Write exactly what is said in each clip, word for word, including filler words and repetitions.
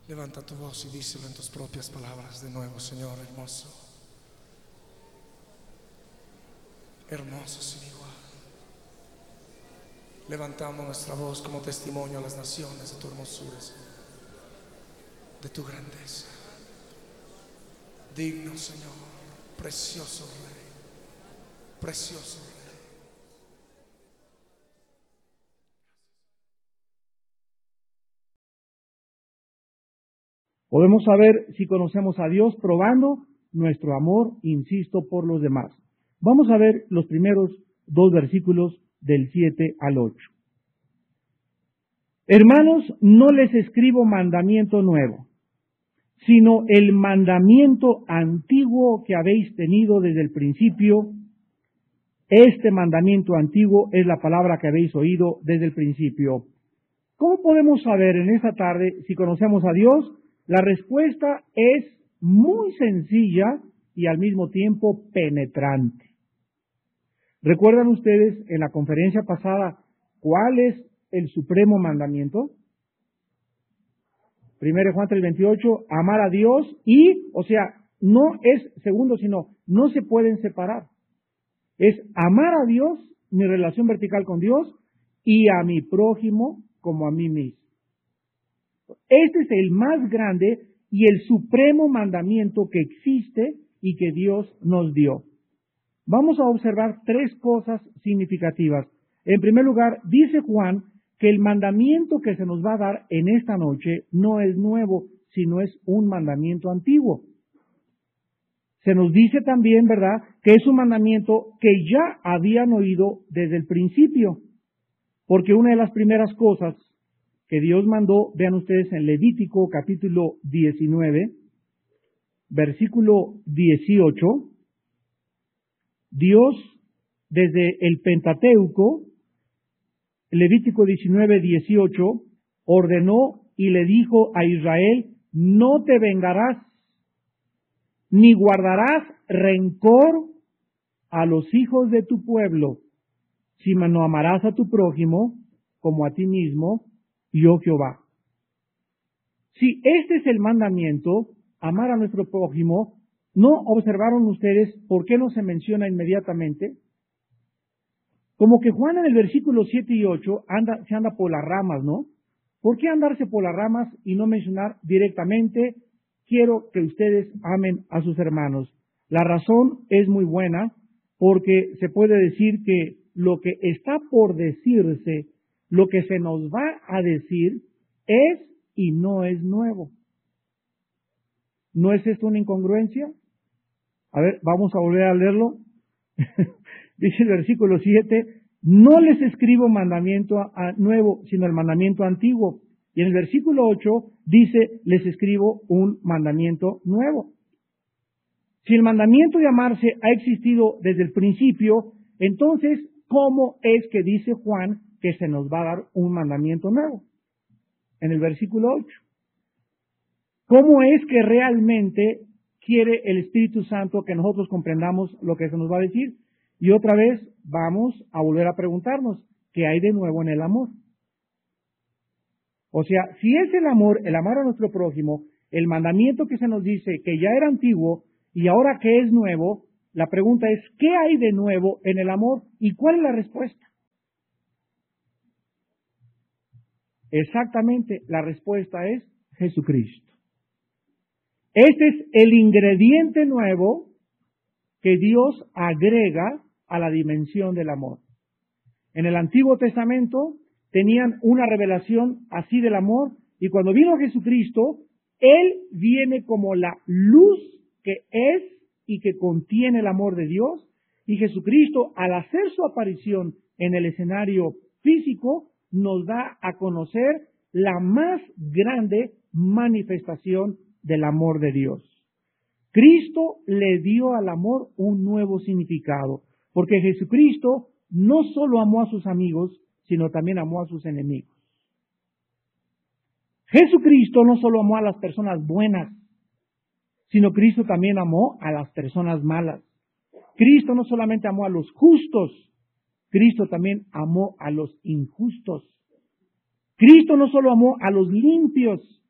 Levanta tu voz y díselo en tus propias palabras de nuevo, Señor hermoso. Hermoso sin igual. Levantamos nuestra voz como testimonio a las naciones de tu hermosura, Señor, de tu grandeza. Digno, Señor, precioso Rey, precioso Rey. Podemos saber si conocemos a Dios probando nuestro amor, insisto, por los demás. Vamos a ver los primeros dos versículos del siete al ocho. Hermanos, no les escribo mandamiento nuevo, sino el mandamiento antiguo que habéis tenido desde el principio. Este mandamiento antiguo es la palabra que habéis oído desde el principio. ¿Cómo podemos saber en esta tarde si conocemos a Dios? La respuesta es muy sencilla y al mismo tiempo penetrante. ¿Recuerdan ustedes en la conferencia pasada cuál es el supremo mandamiento? Primero Juan tres veintiocho, amar a Dios y, o sea, no es segundo, sino no se pueden separar. Es amar a Dios, mi relación vertical con Dios, y a mi prójimo como a mí mismo. Este es el más grande y el supremo mandamiento que existe y que Dios nos dio. Vamos a observar tres cosas significativas. En primer lugar, dice Juan que el mandamiento que se nos va a dar en esta noche no es nuevo, sino es un mandamiento antiguo. Se nos dice también, ¿verdad?, que es un mandamiento que ya habían oído desde el principio, porque una de las primeras cosas que Dios mandó, vean ustedes en Levítico capítulo diecinueve, versículo dieciocho, Dios desde el Pentateuco, Levítico diecinueve, dieciocho, ordenó y le dijo a Israel, no te vengarás, ni guardarás rencor a los hijos de tu pueblo, sino amarás a tu prójimo como a ti mismo, yo Jehová. Si este es el mandamiento, amar a nuestro prójimo, ¿no observaron ustedes por qué no se menciona inmediatamente? Como que Juan en el versículo siete y ocho anda, se anda por las ramas, ¿no? ¿Por qué andarse por las ramas y no mencionar directamente, quiero que ustedes amen a sus hermanos? La razón es muy buena, porque se puede decir que lo que está por decirse, lo que se nos va a decir, es y no es nuevo. ¿No es esto una incongruencia? A ver, vamos a volver a leerlo. Dice el versículo siete, no les escribo mandamiento a, a nuevo, sino el mandamiento antiguo. Y en el versículo ocho dice, les escribo un mandamiento nuevo. Si el mandamiento de amarse ha existido desde el principio, entonces, ¿cómo es que dice Juan que se nos va a dar un mandamiento nuevo? En el versículo ocho. ¿Cómo es que realmente quiere el Espíritu Santo que nosotros comprendamos lo que se nos va a decir? Y otra vez vamos a volver a preguntarnos, ¿qué hay de nuevo en el amor? O sea, si es el amor, el amar a nuestro prójimo, el mandamiento que se nos dice que ya era antiguo y ahora que es nuevo, la pregunta es, ¿qué hay de nuevo en el amor? ¿Y cuál es la respuesta? Exactamente, la respuesta es Jesucristo. Este es el ingrediente nuevo que Dios agrega a la dimensión del amor. En el Antiguo Testamento tenían una revelación así del amor, y cuando vino Jesucristo, Él viene como la luz que es y que contiene el amor de Dios, y Jesucristo, al hacer su aparición en el escenario físico, nos da a conocer la más grande manifestación del amor de Dios. Cristo le dio al amor un nuevo significado, porque Jesucristo no solo amó a sus amigos, sino también amó a sus enemigos. Jesucristo no solo amó a las personas buenas, sino Cristo también amó a las personas malas. Cristo no solamente amó a los justos, Cristo también amó a los injustos. Cristo no solo amó a los limpios,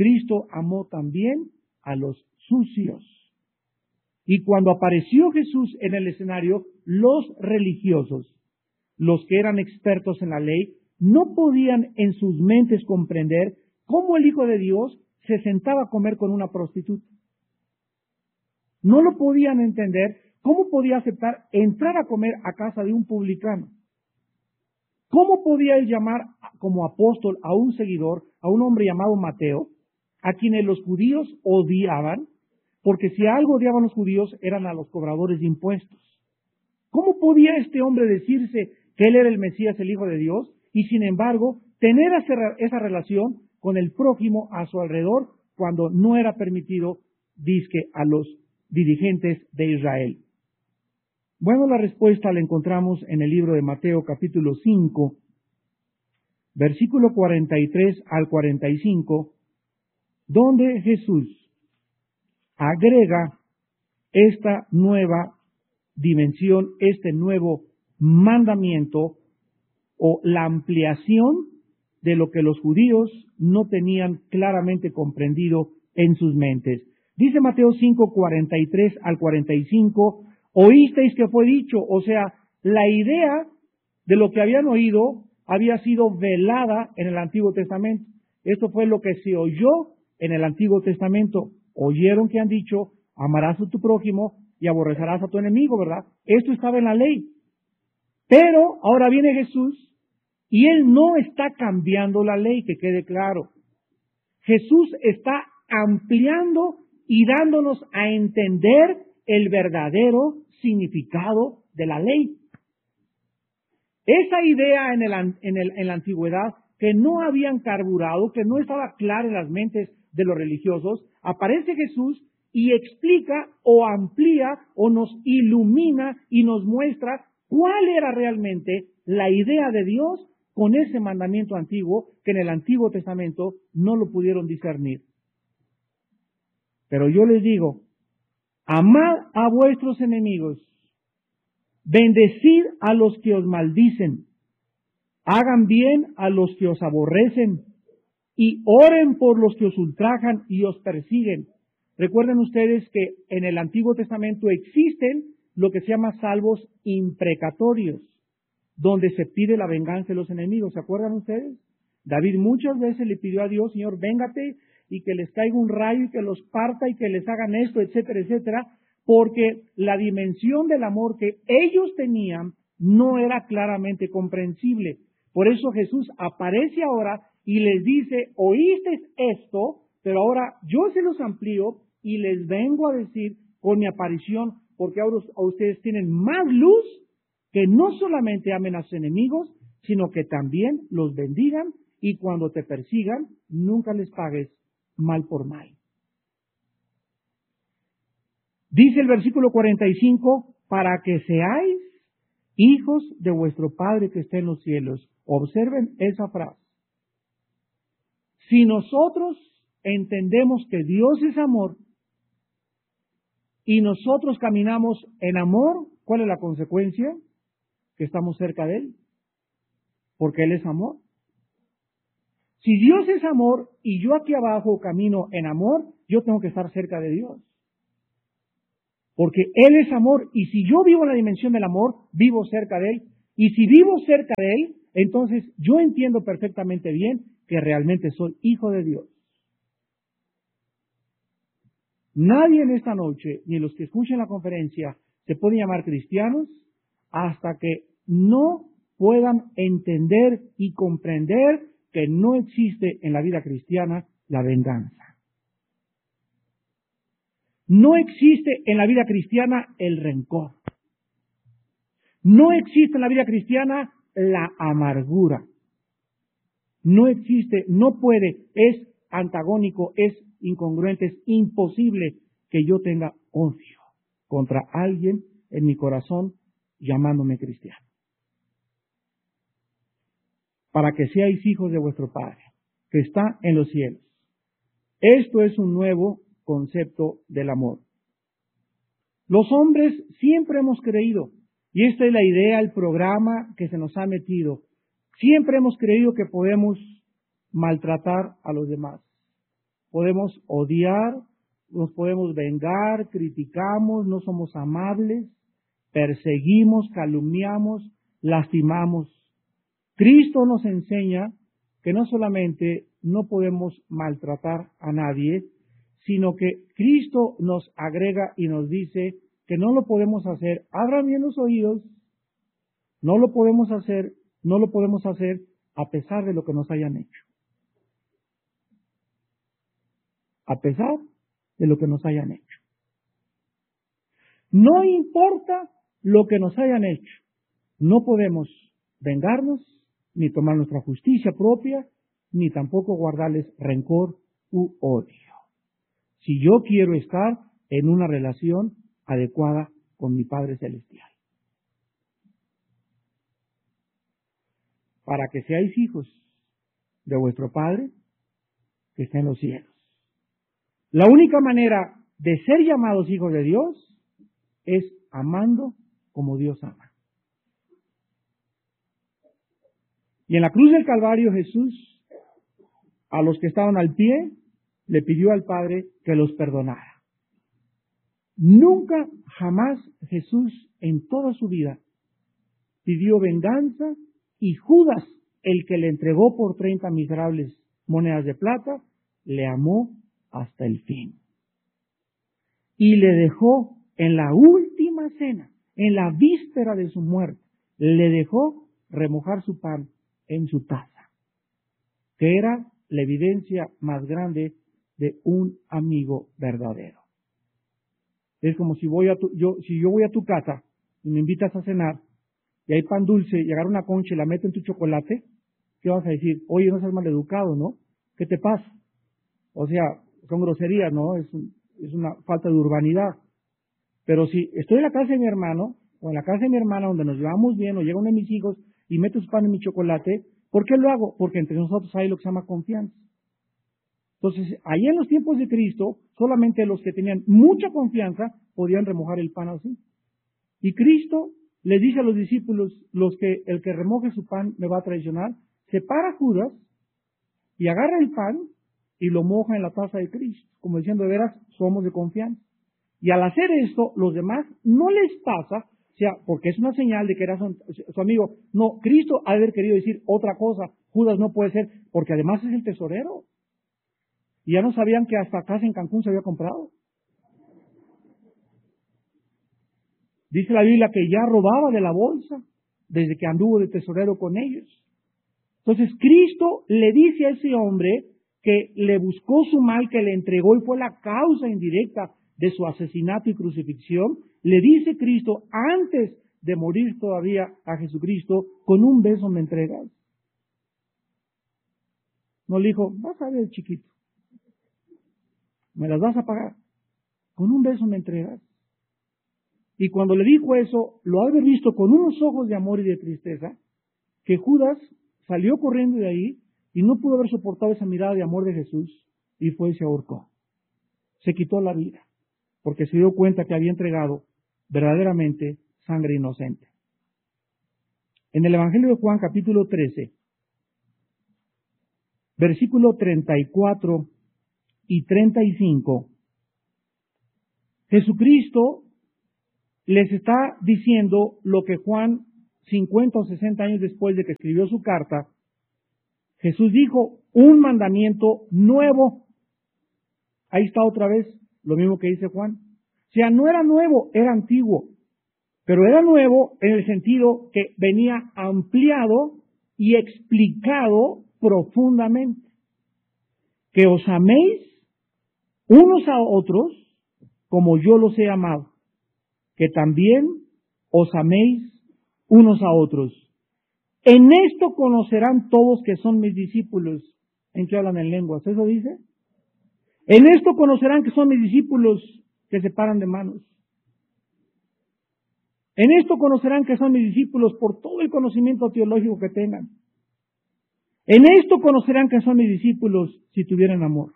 Cristo amó también a los sucios. Y cuando apareció Jesús en el escenario, los religiosos, los que eran expertos en la ley, no podían en sus mentes comprender cómo el Hijo de Dios se sentaba a comer con una prostituta. No lo podían entender. ¿Cómo podía aceptar entrar a comer a casa de un publicano? ¿Cómo podía él llamar como apóstol a un seguidor, a un hombre llamado Mateo, a quienes los judíos odiaban? Porque si algo odiaban los judíos eran a los cobradores de impuestos. ¿Cómo podía este hombre decirse que él era el Mesías, el Hijo de Dios, y sin embargo tener esa relación con el prójimo a su alrededor cuando no era permitido, dizque, a los dirigentes de Israel? Bueno, la respuesta la encontramos en el libro de Mateo capítulo cinco, versículo cuarenta y tres al cuarenta y cinco, donde Jesús agrega esta nueva dimensión, este nuevo mandamiento o la ampliación de lo que los judíos no tenían claramente comprendido en sus mentes. Dice Mateo cinco, cuarenta y tres al cuarenta y cinco, oísteis que fue dicho, o sea, la idea de lo que habían oído había sido velada en el Antiguo Testamento. Esto fue lo que se oyó en el Antiguo Testamento. Oyeron que han dicho, amarás a tu prójimo y aborrecerás a tu enemigo, ¿verdad? Esto estaba en la ley. Pero ahora viene Jesús y Él no está cambiando la ley, que quede claro. Jesús está ampliando y dándonos a entender el verdadero significado de la ley. Esa idea en, el, en, el, en la antigüedad que no habían carburado, que no estaba clara en las mentes de los religiosos, aparece Jesús y explica o amplía o nos ilumina y nos muestra cuál era realmente la idea de Dios con ese mandamiento antiguo que en el Antiguo Testamento no lo pudieron discernir. Pero yo les digo, amad a vuestros enemigos, bendecid a los que os maldicen, hagan bien a los que os aborrecen y oren por los que os ultrajan y os persiguen. Recuerden ustedes que en el Antiguo Testamento existen lo que se llama salvos imprecatorios, donde se pide la venganza de los enemigos. ¿Se acuerdan ustedes? David muchas veces le pidió a Dios, Señor, véngate y que les caiga un rayo y que los parta y que les hagan esto, etcétera, etcétera, porque la dimensión del amor que ellos tenían no era claramente comprensible. Por eso Jesús aparece ahora y les dice, oísteis esto, pero ahora yo se los amplío y les vengo a decir con mi aparición, porque ahora ustedes tienen más luz, que no solamente amen a sus enemigos, sino que también los bendigan y cuando te persigan, nunca les pagues mal por mal. Dice el versículo cuarenta y cinco, para que seáis hijos de vuestro Padre que está en los cielos. Observen esa frase. Si nosotros entendemos que Dios es amor y nosotros caminamos en amor, ¿cuál es la consecuencia? Que estamos cerca de Él, porque Él es amor. Si Dios es amor y yo aquí abajo camino en amor, yo tengo que estar cerca de Dios. Porque Él es amor y si yo vivo en la dimensión del amor, vivo cerca de Él. Y si vivo cerca de Él, entonces yo entiendo perfectamente bien que realmente soy hijo de Dios. Nadie en esta noche, ni los que escuchen la conferencia, se pueden llamar cristianos hasta que no puedan entender y comprender que no existe en la vida cristiana la venganza. No existe en la vida cristiana el rencor. No existe en la vida cristiana la amargura. No existe, no puede, es antagónico, es incongruente, es imposible que yo tenga odio contra alguien en mi corazón llamándome cristiano. Para que seáis hijos de vuestro Padre, que está en los cielos. Esto es un nuevo concepto del amor. Los hombres siempre hemos creído, y esta es la idea, el programa que se nos ha metido, siempre hemos creído que podemos maltratar a los demás. podemos odiar, nos podemos vengar, criticamos, no somos amables, perseguimos, calumniamos, lastimamos. Cristo nos enseña que no solamente no podemos maltratar a nadie, sino que Cristo nos agrega y nos dice que no lo podemos hacer. Abran bien los oídos, no lo podemos hacer, no lo podemos hacer a pesar de lo que nos hayan hecho. A pesar de lo que nos hayan hecho. No importa lo que nos hayan hecho, no podemos vengarnos, ni tomar nuestra justicia propia, ni tampoco guardarles rencor u odio. Si yo quiero estar en una relación adecuada con mi Padre Celestial. Para que seáis hijos de vuestro Padre que está en los cielos. La única manera de ser llamados hijos de Dios es amando como Dios ama. Y en la cruz del Calvario Jesús, a los que estaban al pie, le pidió al Padre que los perdonara. Nunca, jamás Jesús en toda su vida pidió venganza, y Judas, el que le entregó por treinta miserables monedas de plata, le amó hasta el fin. Y le dejó en la última cena, en la víspera de su muerte, le dejó remojar su pan en su taza, que era la evidencia más grande de un amigo verdadero. Es como si voy a tu, yo, si yo voy a tu casa y me invitas a cenar, y hay pan dulce, y agarro una concha y la meto en tu chocolate, ¿qué vas a decir? Oye, no seas maleducado, ¿no? ¿Qué te pasa? O sea, son groserías, ¿no? Es, un, es una falta de urbanidad. Pero si estoy en la casa de mi hermano, o en la casa de mi hermana, donde nos llevamos bien, o llega uno de mis hijos, y meto su pan en mi chocolate, ¿por qué lo hago? Porque entre nosotros hay lo que se llama confianza. Entonces, ahí en los tiempos de Cristo, solamente los que tenían mucha confianza podían remojar el pan así. Y Cristo les dice a los discípulos, los que el que remoje su pan me va a traicionar, separa a Judas y agarra el pan y lo moja en la taza de Cristo, como diciendo, de veras, somos de confianza. Y al hacer esto, los demás no les pasa, o sea, porque es una señal de que era su, su amigo. No, Cristo ha de haber querido decir otra cosa. Judas no puede ser, porque además es el tesorero. Y ya no sabían que hasta casa en Cancún se había comprado. Dice la Biblia que ya robaba de la bolsa desde que anduvo de tesorero con ellos. Entonces Cristo le dice a ese hombre que le buscó su mal, que le entregó y fue la causa indirecta de su asesinato y crucifixión, le dice Cristo antes de morir todavía a Jesucristo, con un beso me entregas. No le dijo, vas a ver chiquito, me las vas a pagar, con un beso me entregas. Y cuando le dijo eso, lo ha de haber visto con unos ojos de amor y de tristeza, que Judas salió corriendo de ahí y no pudo haber soportado esa mirada de amor de Jesús y fue y se ahorcó. Se quitó la vida, porque se dio cuenta que había entregado verdaderamente sangre inocente. En el Evangelio de Juan, capítulo trece, versículo treinta y cuatro y treinta y cinco, Jesucristo les está diciendo lo que Juan, cincuenta o sesenta años después de que escribió su carta, Jesús dijo, un mandamiento nuevo. Ahí está otra vez lo mismo que dice Juan. O sea, no era nuevo, era antiguo. Pero era nuevo en el sentido que venía ampliado y explicado profundamente. Que os améis unos a otros como yo los he amado. Que también os améis unos a otros. En esto conocerán todos que son mis discípulos. ¿En qué hablan en lenguas? ¿Eso dice? En esto conocerán que son mis discípulos que se paran de manos. En esto conocerán que son mis discípulos por todo el conocimiento teológico que tengan. En esto conocerán que son mis discípulos si tuvieran amor.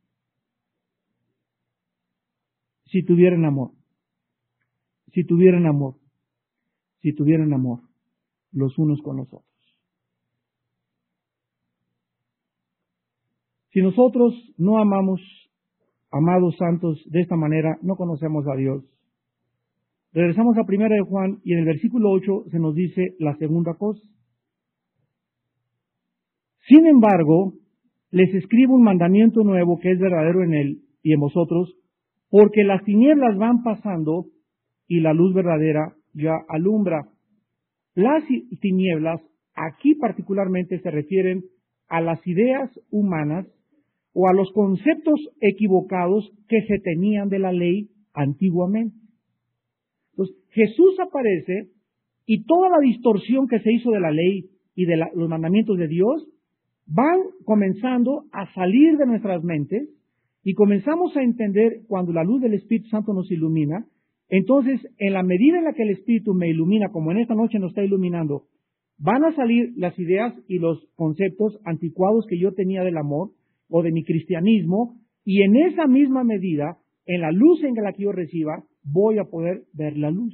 Si tuvieran amor. Si tuvieran amor. Si tuvieran amor. Los unos con los otros. Si nosotros no amamos, amados santos, de esta manera, no conocemos a Dios. Regresamos a primera de Juan y en el versículo ocho se nos dice la segunda cosa. Sin embargo, les escribo un mandamiento nuevo que es verdadero en él y en vosotros, porque las tinieblas van pasando y la luz verdadera ya alumbra. Las tinieblas aquí particularmente se refieren a las ideas humanas o a los conceptos equivocados que se tenían de la ley antiguamente. Entonces, Jesús aparece y toda la distorsión que se hizo de la ley y de la, los mandamientos de Dios van comenzando a salir de nuestras mentes y comenzamos a entender cuando la luz del Espíritu Santo nos ilumina. Entonces, en la medida en la que el Espíritu me ilumina, como en esta noche nos está iluminando, van a salir las ideas y los conceptos anticuados que yo tenía del amor o de mi cristianismo, y en esa misma medida, en la luz en la que yo reciba, voy a poder ver la luz.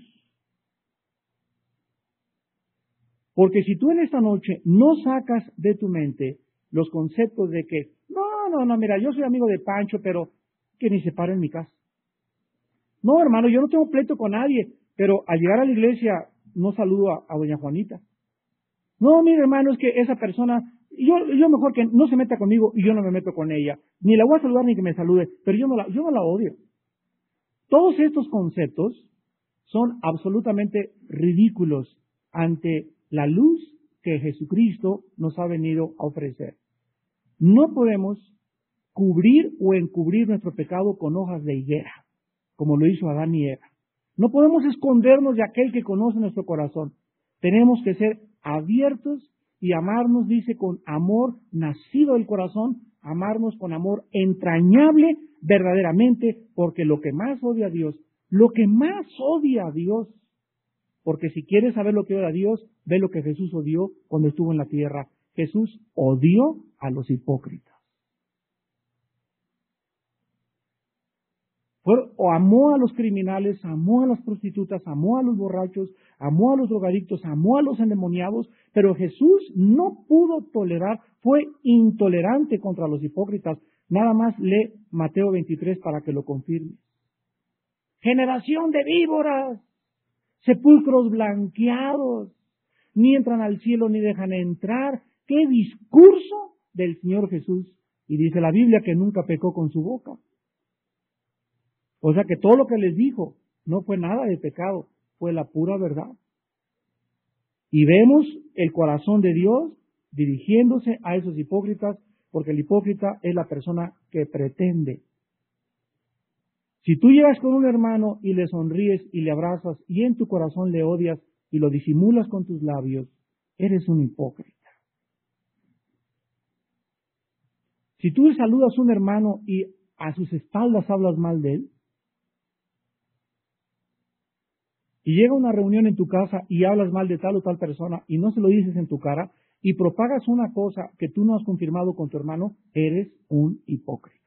Porque si tú en esta noche no sacas de tu mente los conceptos de que, no, no, no, mira, yo soy amigo de Pancho, pero que ni se pare en mi casa. No, hermano, yo no tengo pleito con nadie, pero al llegar a la iglesia no saludo a, a doña Juanita. No, mire, hermano, es que esa persona, yo, yo mejor que no se meta conmigo y yo no me meto con ella. Ni la voy a saludar ni que me salude, pero yo no la, yo no la odio. Todos estos conceptos son absolutamente ridículos ante la luz que Jesucristo nos ha venido a ofrecer. No podemos cubrir o encubrir nuestro pecado con hojas de higuera, como lo hizo Adán y Eva. No podemos escondernos de aquel que conoce nuestro corazón. Tenemos que ser abiertos y amarnos, dice, con amor nacido del corazón, amarnos con amor entrañable verdaderamente, porque lo que más odia a Dios, lo que más odia a Dios, porque si quieres saber lo que odia a Dios, ve lo que Jesús odió cuando estuvo en la tierra. Jesús odió a los hipócritas. O amó a los criminales, amó a las prostitutas, amó a los borrachos, amó a los drogadictos, amó a los endemoniados, pero Jesús no pudo tolerar, fue intolerante contra los hipócritas. Nada más lee Mateo veintitrés para que lo confirme. Generación de víboras, sepulcros blanqueados, ni entran al cielo ni dejan entrar. ¡Qué discurso del Señor Jesús! Y dice la Biblia que nunca pecó con su boca. O sea que todo lo que les dijo no fue nada de pecado, fue la pura verdad. Y vemos el corazón de Dios dirigiéndose a esos hipócritas, porque el hipócrita es la persona que pretende. Si tú llegas con un hermano y le sonríes y le abrazas y en tu corazón le odias y lo disimulas con tus labios, eres un hipócrita. Si tú saludas a un hermano y a sus espaldas hablas mal de él, y llega una reunión en tu casa y hablas mal de tal o tal persona y no se lo dices en tu cara y propagas una cosa que tú no has confirmado con tu hermano, eres un hipócrita.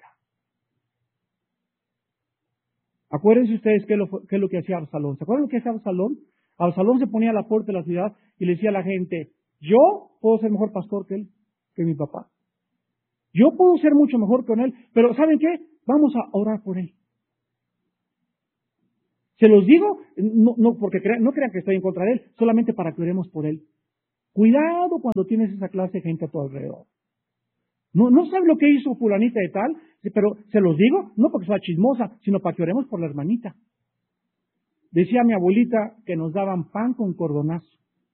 Acuérdense ustedes qué es lo, qué es lo que hacía Absalón. ¿Se acuerdan lo que hacía Absalón? Absalón se ponía a la puerta de la ciudad y le decía a la gente, yo puedo ser mejor pastor que él, que mi papá. Yo puedo ser mucho mejor con él, pero ¿saben qué? Vamos a orar por él. Se los digo, no, no porque crea, no crean que estoy en contra de él, solamente para que oremos por él. Cuidado cuando tienes esa clase de gente a tu alrededor. No, no sabe lo que hizo fulanita de tal, pero se los digo, no porque sea chismosa, sino para que oremos por la hermanita. Decía mi abuelita que nos daban pan con cordonazo.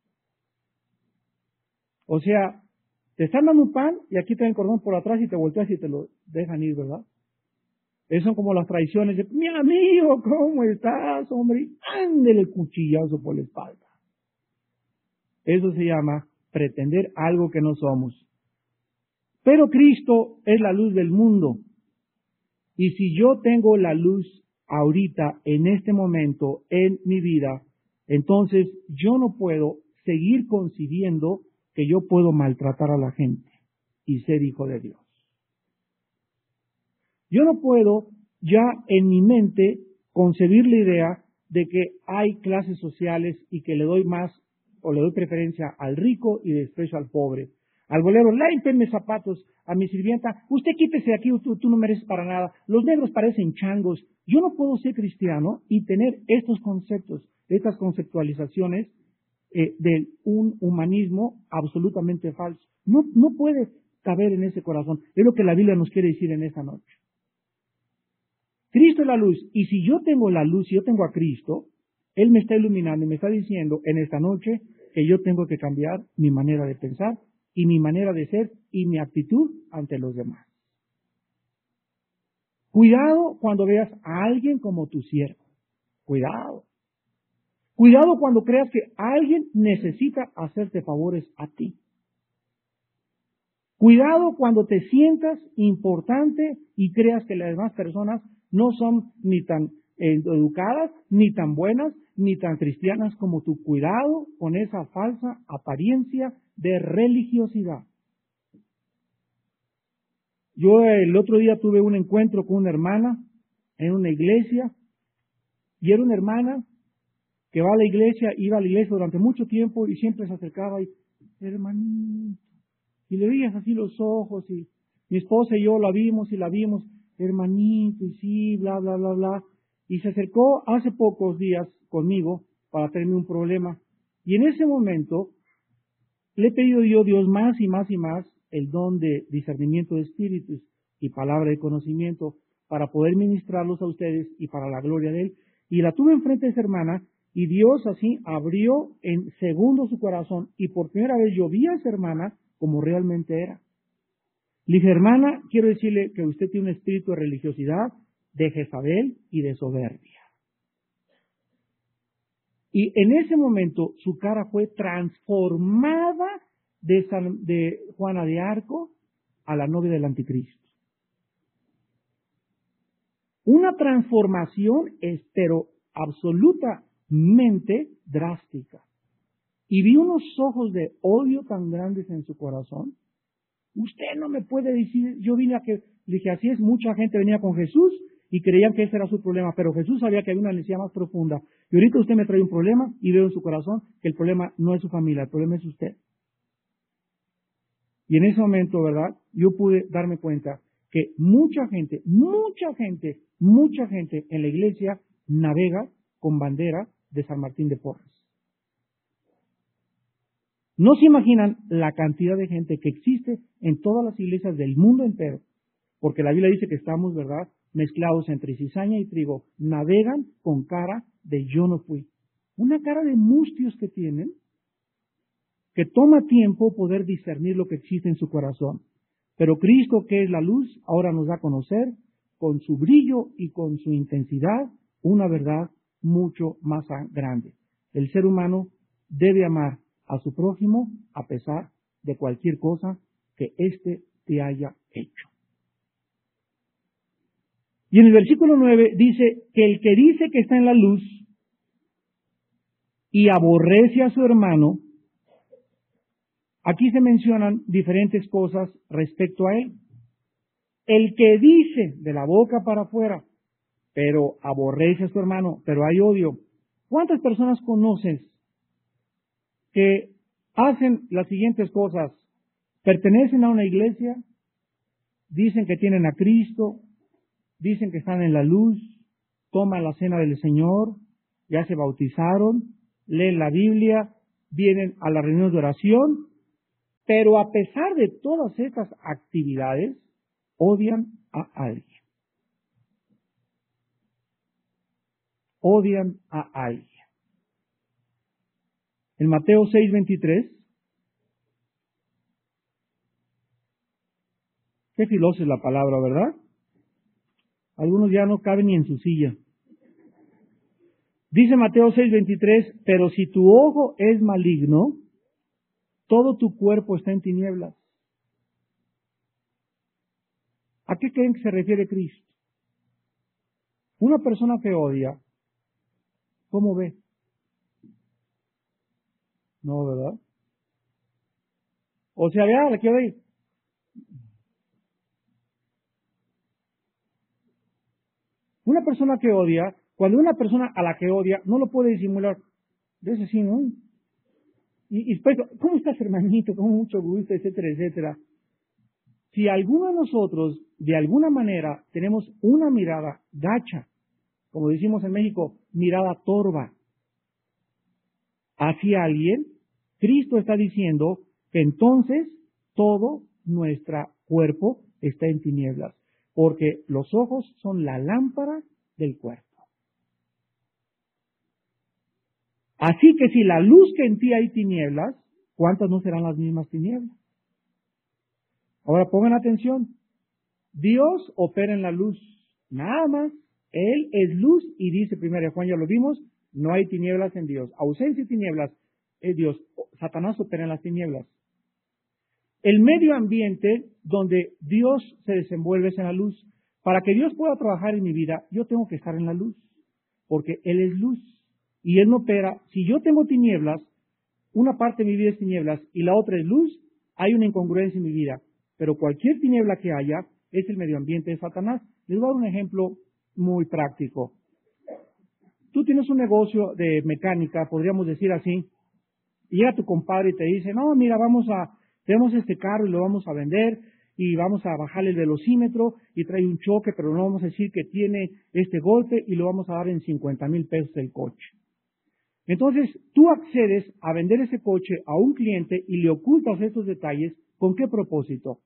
O sea, te están dando un pan y aquí traen cordón por atrás y te volteas y te lo dejan ir, ¿verdad? Esas son como las traiciones de, mi amigo, ¿cómo estás, hombre? Ándele el cuchillazo por la espalda. Eso se llama pretender algo que no somos. Pero Cristo es la luz del mundo. Y si yo tengo la luz ahorita, en este momento, en mi vida, entonces yo no puedo seguir concibiendo que yo puedo maltratar a la gente y ser hijo de Dios. Yo no puedo ya en mi mente concebir la idea de que hay clases sociales y que le doy más o le doy preferencia al rico y desprecio al pobre, al bolero, lámpenme zapatos, a mi sirvienta, usted quítese de aquí, tú, tú no mereces para nada, los negros parecen changos. Yo no puedo ser cristiano y tener estos conceptos, estas conceptualizaciones eh, de un humanismo absolutamente falso. No, no puede caber en ese corazón. Es lo que la Biblia nos quiere decir en esta noche. Cristo es la luz, y si yo tengo la luz, si yo tengo a Cristo, Él me está iluminando y me está diciendo en esta noche que yo tengo que cambiar mi manera de pensar y mi manera de ser y mi actitud ante los demás. Cuidado cuando veas a alguien como tu siervo. Cuidado. Cuidado cuando creas que alguien necesita hacerte favores a ti. Cuidado cuando te sientas importante y creas que las demás personas no son ni tan educadas, ni tan buenas, ni tan cristianas como tú. Cuidado con esa falsa apariencia de religiosidad. Yo el otro día tuve un encuentro con una hermana en una iglesia, y era una hermana que va a la iglesia, iba a la iglesia durante mucho tiempo y siempre se acercaba y, hermanito, y le veías así los ojos, y mi esposa y yo la vimos y la vimos, hermanito, y sí, bla, bla, bla, bla. Y se acercó hace pocos días conmigo para tenerme un problema. Y en ese momento le he pedido yo a Dios más y más y más el don de discernimiento de espíritus y palabra de conocimiento para poder ministrarlos a ustedes y para la gloria de Él. Y la tuve enfrente de esa hermana y Dios así abrió en segundo su corazón y por primera vez yo vi a esa hermana como realmente era. Le dije, hermana, quiero decirle que usted tiene un espíritu de religiosidad, de Jezabel y de soberbia. Y en ese momento su cara fue transformada de, San, de Juana de Arco a la novia del anticristo. Una transformación, es, pero absolutamente drástica. Y vi unos ojos de odio tan grandes en su corazón. Usted no me puede decir, yo vine a que, dije, así es, mucha gente venía con Jesús y creían que ese era su problema, pero Jesús sabía que había una necesidad más profunda. Y ahorita usted me trae un problema y veo en su corazón que el problema no es su familia, el problema es usted. Y en ese momento, ¿verdad? Yo pude darme cuenta que mucha gente, mucha gente, mucha gente en la iglesia navega con bandera de San Martín de Porres. No se imaginan la cantidad de gente que existe en todas las iglesias del mundo entero, porque la Biblia dice que estamos, ¿verdad?, mezclados entre cizaña y trigo, navegan con cara de yo no fui. Una cara de mustios que tienen, que toma tiempo poder discernir lo que existe en su corazón. Pero Cristo, que es la luz, ahora nos da a conocer, con su brillo y con su intensidad, una verdad mucho más grande. El ser humano debe amar a su prójimo a pesar de cualquier cosa que éste te haya hecho. Y en el versículo nueve dice que el que dice que está en la luz y aborrece a su hermano, aquí se mencionan diferentes cosas respecto a él. El que dice de la boca para afuera, pero aborrece a su hermano, pero hay odio. ¿Cuántas personas conoces que hacen las siguientes cosas? Pertenecen a una iglesia, dicen que tienen a Cristo, dicen que están en la luz, toman la cena del Señor, ya se bautizaron, leen la Biblia, vienen a la reunión de oración, pero a pesar de todas estas actividades, odian a alguien. Odian a alguien. En Mateo seis veintitrés, qué filosa es la palabra, ¿verdad? Algunos ya no caben ni en su silla. Dice Mateo seis veintitrés, pero si tu ojo es maligno, todo tu cuerpo está en tinieblas. ¿A qué creen que se refiere Cristo? Una persona que odia, ¿cómo ve? No, ¿verdad? O sea, vea, le quiero ir. Una persona que odia, cuando una persona a la que odia no lo puede disimular, de ese sí, ¿no? Y, y después, ¿cómo estás, hermanito? Con mucho gusto, etcétera, etcétera. Si alguno de nosotros, de alguna manera, tenemos una mirada gacha, como decimos en México, mirada torva, hacia alguien, Cristo está diciendo que entonces todo nuestro cuerpo está en tinieblas, porque los ojos son la lámpara del cuerpo. Así que si la luz que en ti hay tinieblas, ¿cuántas no serán las mismas tinieblas? Ahora pongan atención. Dios opera en la luz, nada más. Él es luz y dice primero Juan, ya lo vimos, no hay tinieblas en Dios. Ausencia y tinieblas es Dios. Satanás opera en las tinieblas. El medio ambiente donde Dios se desenvuelve es en la luz. Para que Dios pueda trabajar en mi vida, yo tengo que estar en la luz, porque Él es luz. Y Él no opera. Si yo tengo tinieblas, una parte de mi vida es tinieblas y la otra es luz, hay una incongruencia en mi vida. Pero cualquier tiniebla que haya es el medio ambiente de Satanás. Les voy a dar un ejemplo muy práctico. Tú tienes un negocio de mecánica, podríamos decir así, y llega tu compadre y te dice, no, mira, vamos a, tenemos este carro y lo vamos a vender y vamos a bajarle el velocímetro y trae un choque, pero no vamos a decir que tiene este golpe y lo vamos a dar en cincuenta mil pesos el coche. Entonces, tú accedes a vender ese coche a un cliente y le ocultas estos detalles. ¿Con qué propósito?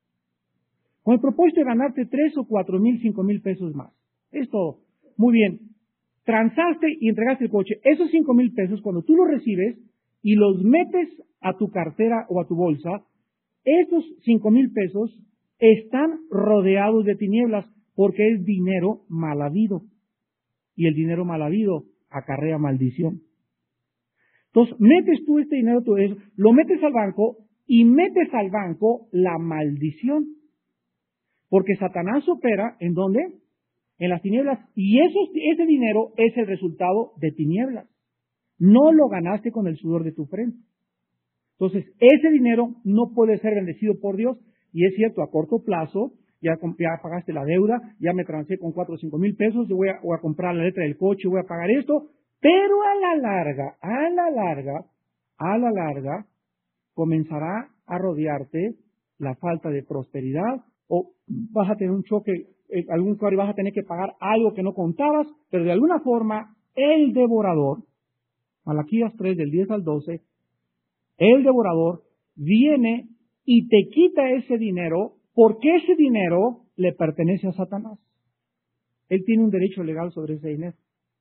Con el propósito de ganarte tres o cuatro mil, cinco mil pesos más. Es todo. Muy bien. Transaste y entregaste el coche. Esos cinco mil pesos, cuando tú los recibes y los metes a tu cartera o a tu bolsa, esos cinco mil pesos están rodeados de tinieblas porque es dinero mal habido. Y el dinero mal habido acarrea maldición. Entonces, metes tú este dinero, tú eso, lo metes al banco y metes al banco la maldición. Porque Satanás opera, ¿en dónde? En las tinieblas. Y esos, ese dinero es el resultado de tinieblas. No lo ganaste con el sudor de tu frente. Entonces, ese dinero no puede ser bendecido por Dios. Y es cierto, a corto plazo, ya, ya pagaste la deuda, ya me transé con cuatro o cinco mil pesos, yo voy a, voy a comprar la letra del coche, voy a pagar esto. Pero a la larga, a la larga, a la larga, comenzará a rodearte la falta de prosperidad o vas a tener un choque, eh, algún carro y vas a tener que pagar algo que no contabas, pero de alguna forma el devorador, Malaquías tres del diez al doce, el devorador viene y te quita ese dinero porque ese dinero le pertenece a Satanás. Él tiene un derecho legal sobre ese dinero.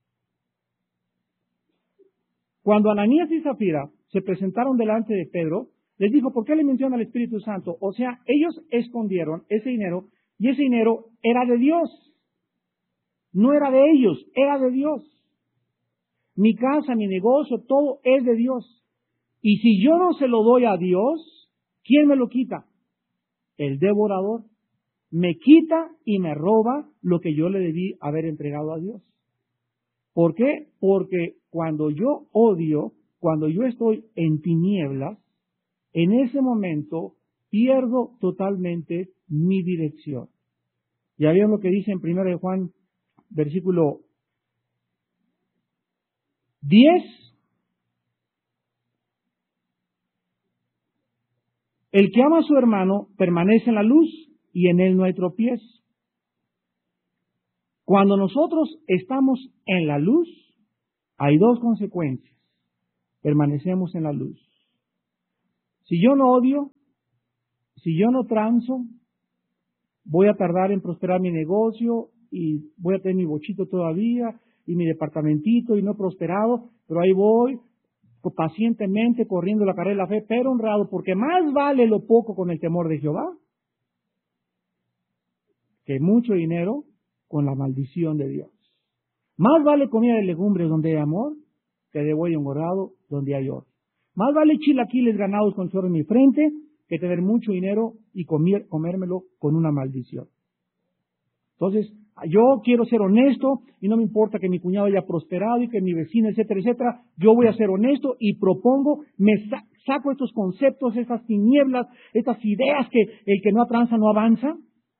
Cuando Ananías y Zafira se presentaron delante de Pedro, les dijo, ¿por qué le menciona al Espíritu Santo? O sea, ellos escondieron ese dinero y ese dinero era de Dios. No era de ellos, era de Dios. Mi casa, mi negocio, todo es de Dios. Y si yo no se lo doy a Dios, ¿quién me lo quita? El devorador. Me quita y me roba lo que yo le debí haber entregado a Dios. ¿Por qué? Porque cuando yo odio, cuando yo estoy en tinieblas, en ese momento pierdo totalmente mi dirección. Ya vieron lo que dice en primero de Juan, versículo diez. El que ama a su hermano permanece en la luz y en él no hay tropiezo. Cuando nosotros estamos en la luz, hay dos consecuencias. Permanecemos en la luz. Si yo no odio, si yo no transo, voy a tardar en prosperar mi negocio y voy a tener mi bochito todavía y mi departamentito y no he prosperado, pero ahí voy pacientemente corriendo la carrera de la fe, pero honrado, porque más vale lo poco con el temor de Jehová que mucho dinero con la maldición de Dios. Más vale comida de legumbres donde hay amor que de buey engordado donde hay oro. Más vale chilaquiles ganados con chorro en mi frente que tener mucho dinero y comer, comérmelo con una maldición. Entonces, yo quiero ser honesto y no me importa que mi cuñado haya prosperado y que mi vecino, etcétera, etcétera. Yo voy a ser honesto y propongo, me sa- saco estos conceptos, estas tinieblas, estas ideas que el que no tranza no avanza.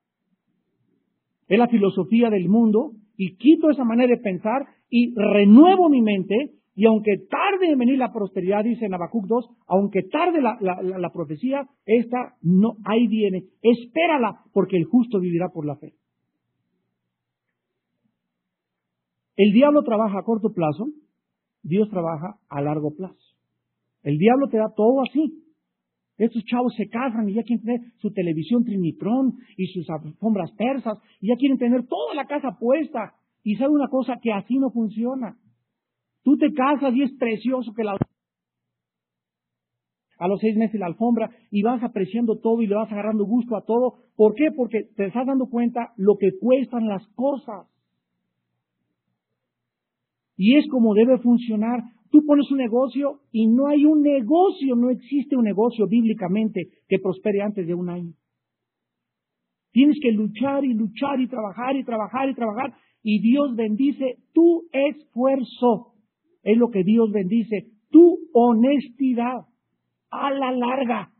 Es la filosofía del mundo y quito esa manera de pensar y renuevo mi mente Y aunque tarde en venir la prosperidad, dice en Habacuc dos, aunque tarde la, la, la, la profecía, esta no, ahí viene. Espérala, porque el justo vivirá por la fe. El diablo trabaja a corto plazo, Dios trabaja a largo plazo. El diablo te da todo así. Estos chavos se casan y ya quieren tener su televisión Trinitron y sus alfombras persas y ya quieren tener toda la casa puesta. Y sabe una cosa, que así no funciona. Tú te casas y es precioso que la... a los seis meses la alfombra y vas apreciando todo y le vas agarrando gusto a todo. ¿Por qué? Porque te estás dando cuenta lo que cuestan las cosas. Y es como debe funcionar. Tú pones un negocio y no hay un negocio, no existe un negocio bíblicamente que prospere antes de un año. Tienes que luchar y luchar y trabajar y trabajar y trabajar y Dios bendice tu esfuerzo. Es lo que Dios bendice, tu honestidad a la larga.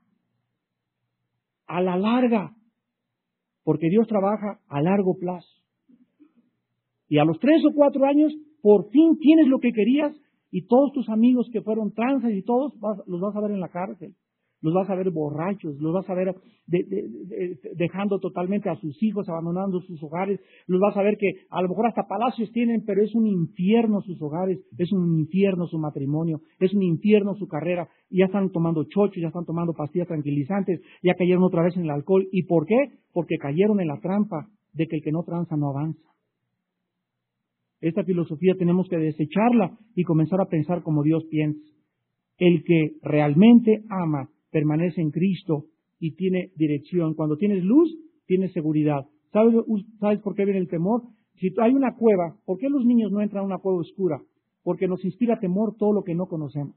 A la larga. Porque Dios trabaja a largo plazo. Y a los tres o cuatro años, por fin tienes lo que querías. Y todos tus amigos que fueron tranzas y todos vas, los vas a ver en la cárcel, los vas a ver borrachos, los vas a ver de, de, de, dejando totalmente a sus hijos, abandonando sus hogares, los vas a ver que a lo mejor hasta palacios tienen, pero es un infierno sus hogares, es un infierno su matrimonio, es un infierno su carrera, y ya están tomando chochos, ya están tomando pastillas tranquilizantes, ya cayeron otra vez en el alcohol. ¿Y por qué? Porque cayeron en la trampa de que el que no tranza no avanza. Esta filosofía tenemos que desecharla y comenzar a pensar como Dios piensa. El que realmente ama permanece en Cristo y tiene dirección. Cuando tienes luz, tienes seguridad. ¿Sabes, ¿Sabes por qué viene el temor? Si hay una cueva, ¿por qué los niños no entran a una cueva oscura? Porque nos inspira temor todo lo que no conocemos.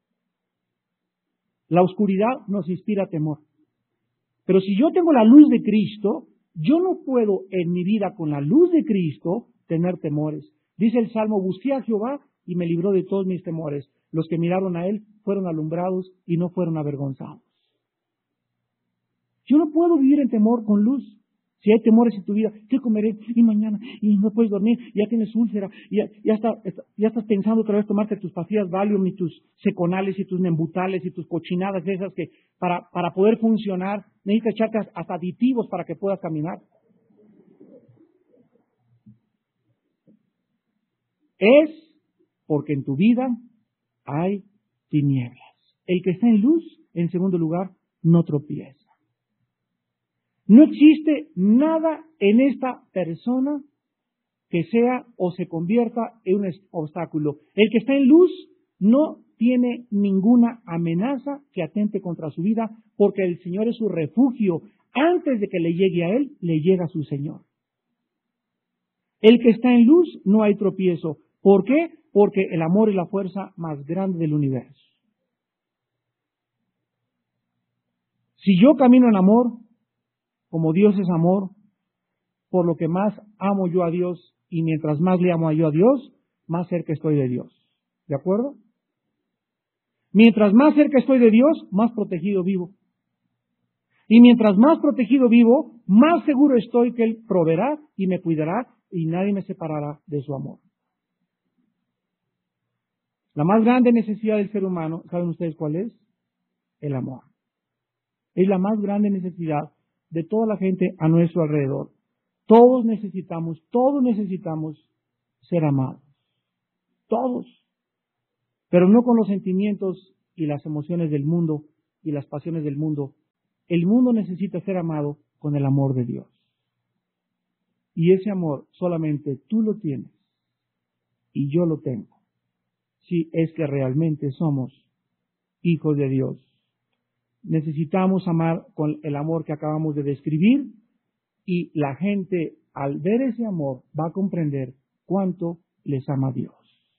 La oscuridad nos inspira temor. Pero si yo tengo la luz de Cristo, yo no puedo en mi vida con la luz de Cristo tener temores. Dice el Salmo, busqué a Jehová y me libró de todos mis temores. Los que miraron a Él fueron alumbrados y no fueron avergonzados. Yo no puedo vivir en temor con luz. Si hay temores en tu vida, ¿qué comeré? Y mañana, y no puedes dormir, ya tienes úlcera, ya, ya, está, ya estás pensando otra vez tomarte tus pastillas Valium y tus seconales y tus nembutales y tus cochinadas esas que para, para poder funcionar necesitas echarte hasta aditivos para que puedas caminar. Es porque en tu vida hay tinieblas. El que está en luz, en segundo lugar, no tropieza. No existe nada en esta persona que sea o se convierta en un obstáculo. El que está en luz no tiene ninguna amenaza que atente contra su vida, porque el Señor es su refugio. Antes de que le llegue a Él, le llega su Señor. El que está en luz no hay tropiezo. ¿Por qué? Porque el amor es la fuerza más grande del universo. Si yo camino en amor, como Dios es amor, por lo que más amo yo a Dios, y mientras más le amo yo a Dios, más cerca estoy de Dios. ¿De acuerdo? Mientras más cerca estoy de Dios, más protegido vivo. Y mientras más protegido vivo, más seguro estoy que Él proveerá y me cuidará y nadie me separará de su amor. La más grande necesidad del ser humano, ¿saben ustedes cuál es? El amor. Es la más grande necesidad de toda la gente a nuestro alrededor. Todos necesitamos, todos necesitamos ser amados. Todos. Pero no con los sentimientos y las emociones del mundo y las pasiones del mundo. El mundo necesita ser amado con el amor de Dios. Y ese amor solamente tú lo tienes y yo lo tengo. Si es que realmente somos hijos de Dios. Necesitamos amar con el amor que acabamos de describir y la gente al ver ese amor va a comprender cuánto les ama Dios.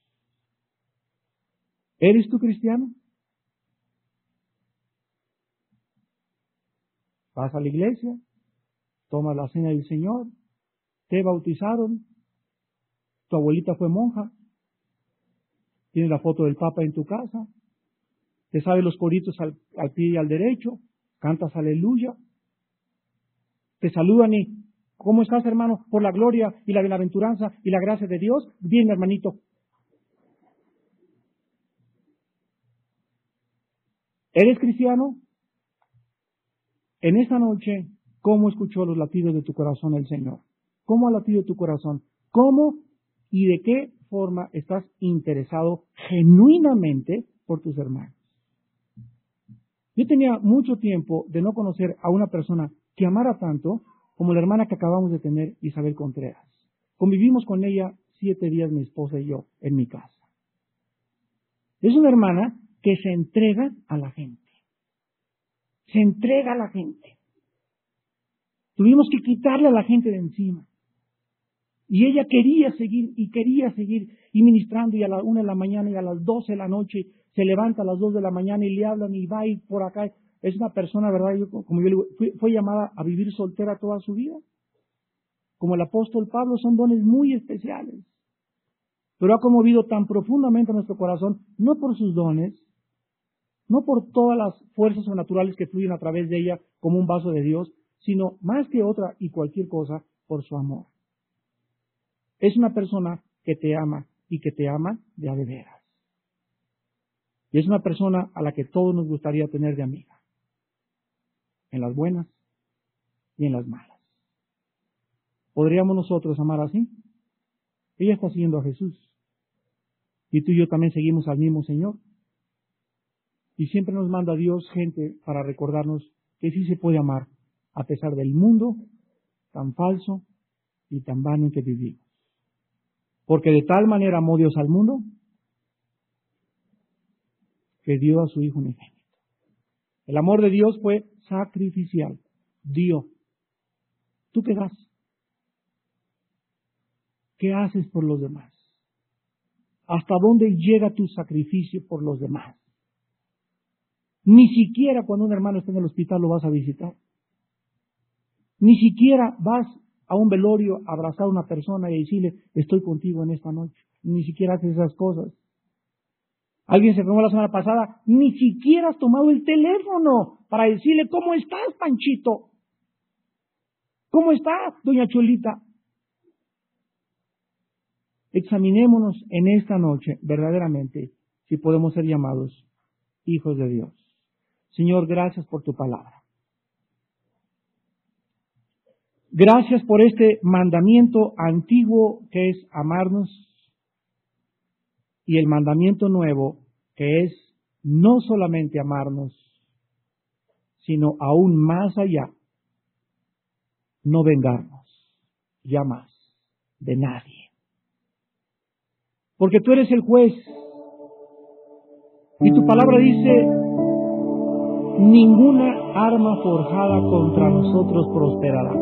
¿Eres tú cristiano? Vas a la iglesia, tomas la cena del Señor, te bautizaron, tu abuelita fue monja, tienes la foto del Papa en tu casa, te sabes los coritos al, al pie y al derecho, cantas aleluya, te saludan y ¿cómo estás, hermano? Por la gloria y la bienaventuranza y la gracia de Dios, bien, hermanito. ¿Eres cristiano? En esta noche, ¿cómo escuchó los latidos de tu corazón el Señor? ¿Cómo ha latido tu corazón? ¿Cómo y de qué forma estás interesado genuinamente por tus hermanos? Yo tenía mucho tiempo de no conocer a una persona que amara tanto como la hermana que acabamos de tener, Isabel Contreras. Convivimos con ella siete días, mi esposa y yo, en mi casa. Es una hermana que se entrega a la gente. Se entrega a la gente. Tuvimos que quitarle a la gente de encima. Y ella quería seguir, y quería seguir, y ministrando, y a la una de la mañana, y a las doce de la noche, se levanta a las dos de la mañana, y le hablan, y va, y por acá. Es una persona, ¿verdad? Yo, como yo le digo, fue, fue llamada a vivir soltera toda su vida. Como el apóstol Pablo, son dones muy especiales. Pero ha conmovido tan profundamente a nuestro corazón, no por sus dones, no por todas las fuerzas sobrenaturales que fluyen a través de ella como un vaso de Dios, sino más que otra y cualquier cosa, por su amor. Es una persona que te ama y que te ama de a de veras. Y es una persona a la que todos nos gustaría tener de amiga. En las buenas y en las malas. ¿Podríamos nosotros amar así? Ella está siguiendo a Jesús. Y tú y yo también seguimos al mismo Señor. Y siempre nos manda Dios gente para recordarnos que sí se puede amar a pesar del mundo tan falso y tan vano en que vivimos. Porque de tal manera amó Dios al mundo que dio a su Hijo unigénito. El amor de Dios fue sacrificial. Dio. ¿Tú qué das? ¿Qué haces por los demás? ¿Hasta dónde llega tu sacrificio por los demás? Ni siquiera cuando un hermano está en el hospital lo vas a visitar. Ni siquiera vas a un velorio a abrazar a una persona y decirle, estoy contigo en esta noche. Ni siquiera haces esas cosas. Alguien se enfermó la semana pasada, ni siquiera has tomado el teléfono para decirle, ¿cómo estás, Panchito? ¿Cómo está, doña Cholita? Examinémonos en esta noche, verdaderamente, si podemos ser llamados hijos de Dios. Señor, gracias por tu palabra. Gracias por este mandamiento antiguo que es amarnos y el mandamiento nuevo que es no solamente amarnos, sino aún más allá, no vengarnos ya más de nadie. Porque tú eres el juez y tu palabra dice, ninguna arma forjada contra nosotros prosperará.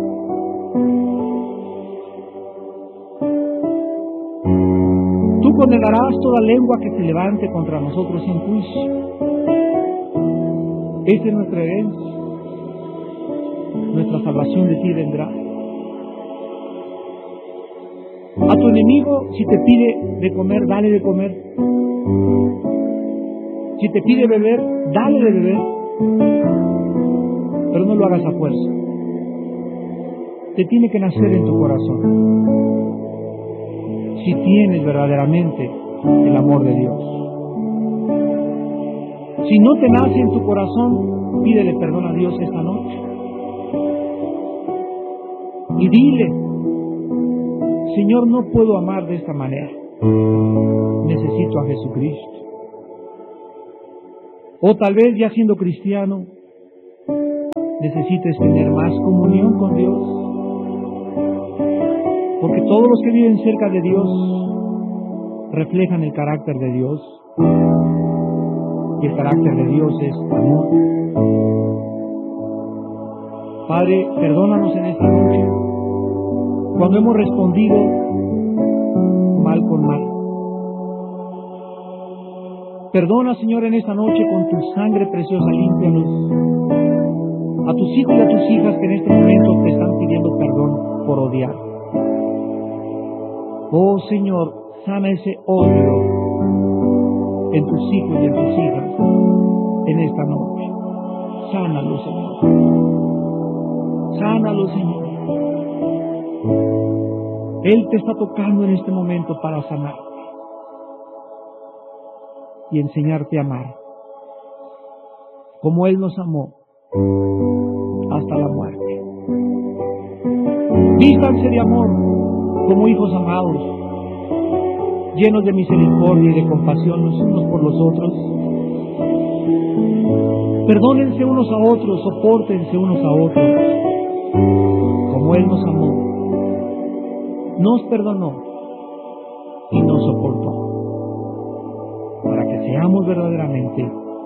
Tú condenarás toda lengua que se levante contra nosotros en juicio. Esta es nuestra herencia. Nuestra salvación de ti vendrá. A tu enemigo, si te pide de comer, dale de comer. Si te pide beber, dale de beber. Pero no lo hagas a fuerza. Te tiene que nacer en tu corazón. Si tienes verdaderamente el amor de Dios. Si no te nace en tu corazón, pídele perdón a Dios esta noche. Y dile, Señor, no puedo amar de esta manera. Necesito a Jesucristo. O tal vez ya siendo cristiano, necesites tener más comunión con Dios. Porque todos los que viven cerca de Dios reflejan el carácter de Dios. Y el carácter de Dios es amor. Padre, perdónanos en esta noche cuando hemos respondido mal con mal. Perdona, Señor, en esta noche con tu sangre preciosa, límpianos. A tus hijos y a tus hijas que en este momento te están pidiendo perdón por odiar. Oh, Señor, sana ese odio en tus hijos y en tus hijas en esta noche. Sánalo, Señor. Sánalo, Señor. Él te está tocando en este momento para sanarte y enseñarte a amar. como Él nos amó hasta la muerte. Vístanse de amor como hijos amados, llenos de misericordia y de compasión los unos por los otros. Perdónense unos a otros, sopórtense unos a otros, como Él nos amó, nos perdonó y nos soportó, para que seamos verdaderamente